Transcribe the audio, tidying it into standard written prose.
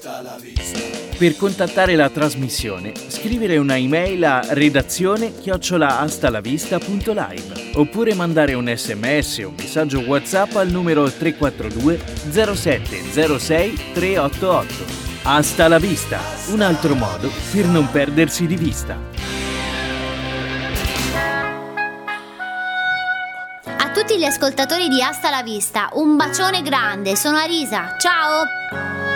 Per contattare la trasmissione, scrivere una email a redazione@astalavista.live oppure mandare un SMS o un messaggio WhatsApp al numero 342 0706 388. Hasta la vista, un altro modo per non perdersi di vista. A tutti gli ascoltatori di Hasta la Vista, un bacione grande, sono Arisa, ciao!